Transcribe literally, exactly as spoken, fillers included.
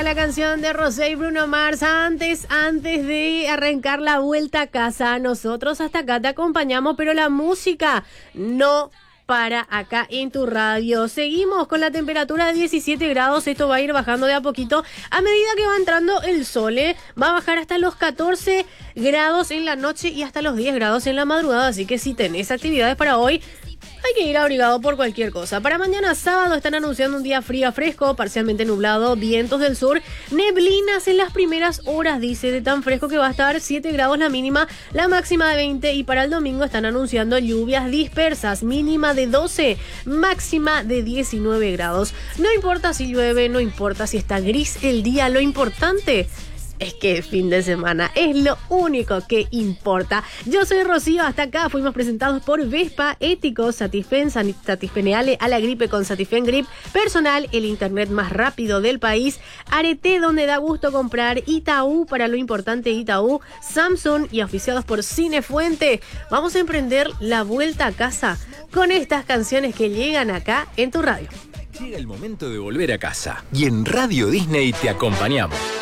la canción de Rosé y Bruno Mars. Antes, antes de arrancar la vuelta a casa, nosotros hasta acá te acompañamos, pero la música no para acá en tu radio. Seguimos con la temperatura de diecisiete grados. Esto va a ir bajando de a poquito a medida que va entrando el sol, ¿eh? Va a bajar hasta los catorce grados en la noche y hasta los diez grados en la madrugada. Así que si tenés actividades para hoy, hay que ir abrigado por cualquier cosa. Para mañana sábado están anunciando un día frío a fresco, parcialmente nublado, vientos del sur, neblinas en las primeras horas, dice, de tan fresco que va a estar siete grados la mínima, la máxima de veinte, y para el domingo están anunciando lluvias dispersas, mínima de doce, máxima de diecinueve grados. No importa si llueve, no importa si está gris el día, lo importante es que el fin de semana es lo único que importa. Yo soy Rocío, hasta acá fuimos presentados por Vespa, Ético, Satifen, Satisfeneale a la gripe con Satifen Grip, Personal, el internet más rápido del país, Arete, donde da gusto comprar, Itaú, para lo importante Itaú, Samsung, y oficiados por Cinefuente. Vamos a emprender la vuelta a casa con estas canciones que llegan acá en tu radio. Llega el momento de volver a casa y en Radio Disney te acompañamos.